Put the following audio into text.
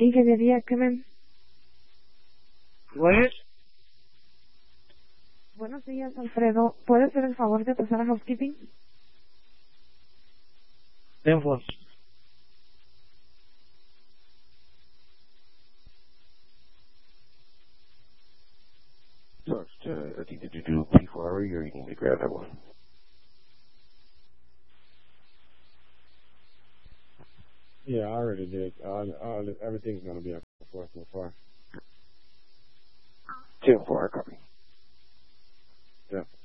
Ingeniería, ¿qué ven? What? Buenos días, Alfredo. ¿Puedes hacer el favor de pasar a housekeeping? Then what? So, did you do P4 or you need to grab that one? Yeah, I already did. Everything's going to be up for so far. 10-4, copy. Yeah.